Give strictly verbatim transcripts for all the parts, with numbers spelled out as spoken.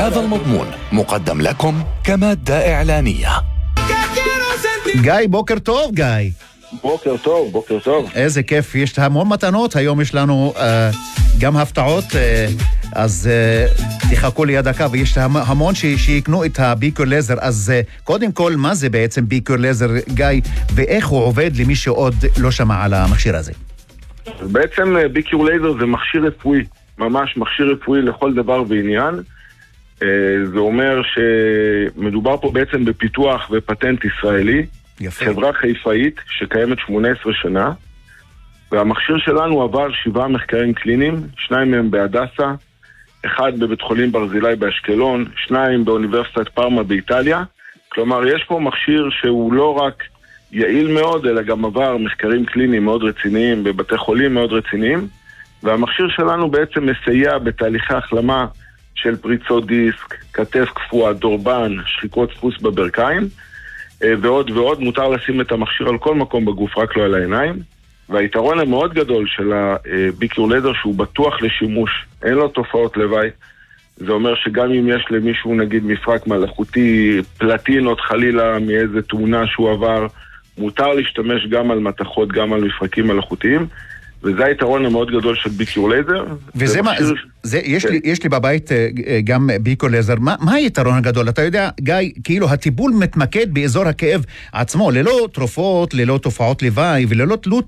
هذا المضمون مقدم لكم كمادة إعلانية. גיא, בוקר טוב, גיא. בוקר טוב, בוקר טוב. איזה כיף, יש המון מתנות, היום יש לנו אה, גם הפתעות, אה, אז אה, תחכו ליד הקו, ויש המון ש- שיקנו את הביקור לזר, אז אה, קודם כל, מה זה בעצם ביקור לזר, גיא, ואיך הוא עובד למי שעוד לא שמע על המכשיר הזה? בעצם ביקור לייזר זה מכשיר רפואי, ממש מכשיר רפואי לכל דבר ועניין. זה אומר שמדובר פה בעצם בפיתוח ופטנט ישראלי, יפה. חברה חיפאית שקיימת שמונה עשרה שנה, והמכשיר שלנו עבר שבעה מחקרים קליניים, שניים מהם בהדסה, אחד בבית חולים ברזילי באשקלון, שניים באוניברסיטת פארמה באיטליה. כלומר, יש פה מכשיר שהוא לא רק יעיל מאוד, אלא גם עבר מחקרים קליניים מאוד רציניים בבתי חולים מאוד רציניים, והמכשיר שלנו בעצם מסייע בתהליכי החלמה של פריצות דיסק, כתף קפואה, דורבן, שחיקות דפוס בברכיים, ועוד ועוד. מותר לשים את המכשיר על כל מקום בגוף, רק לא על העיניים. והיתרון המאוד גדול של הביקור לייזר שהוא בטוח לשימוש, אין לו תופעות לוואי. זה אומר שגם אם יש למישהו נגיד מפרק מלאכותי, פלטינות חלילה מאיזה תאונה שהוא עבר, מותר להשתמש גם על מתכות, גם על מפרקים מלאכותיים, וזה היתרון המאוד גדול של ביקור לייזר. וזה מה, זה, זה, יש, לי, יש לי בבית גם ביקור לייזר. מה, מה היתרון הגדול? אתה יודע, גיא, כאילו הטיפול מתמקד באזור הכאב עצמו, ללא תרופות, ללא תופעות לוואי, וללא תלות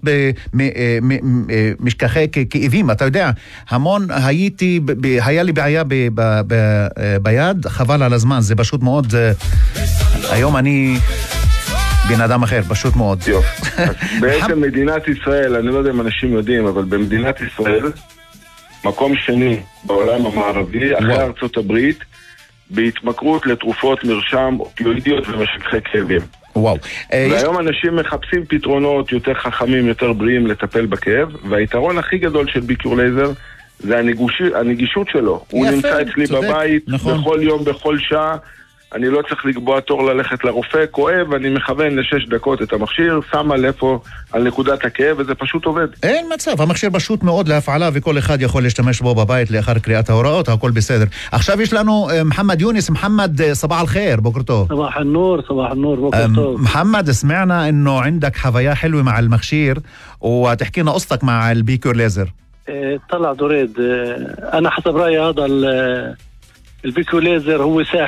במשככי כאבים. אתה יודע, המון הייתי, ב, היה לי בעיה ב, ב, ב, ביד, חבל על הזמן, זה פשוט מאוד, היום אני בן אדם אחר, פשוט מאוד. בעצם מדינת ישראל, אני לא יודע אם אנשים יודעים, אבל במדינת ישראל, מקום שני בעולם המערבי, אחרי ארצות הברית, בהתמכרות לתרופות מרשם, אופיואידיות ומשככי כאבים. וואו. והיום אנשים מחפשים פתרונות יותר חכמים, יותר בריאים לטפל בכאב, והיתרון הכי גדול של ביקור לייזר, זה הנגישות שלו. הוא נמצא אצלי בבית, בכל יום, בכל שעה, אני לא צריך לקבוע תור ללכת לרופא, כואב, אני מכוון לשש דקות את המכשיר, שמה לפה על נקודת הכאב, וזה פשוט עובד. אין מצב, המכשיר פשוט מאוד להפעלה, וכל אחד יכול להשתמש בו בבית לאחר קריאת ההוראות, הכל בסדר. עכשיו יש לנו محمد يونس. محمد صباح الخير, بكر طוב. صباح النور, صباح النور, بكر طוב. محمد, سمعنا انه عندك حفايا حلوة مع المכשיر, وتحكينا قصتك مع البيكور ليزر. طلع دريد، انا حسب رأيي هذا البيكور ليزر هو ساحر.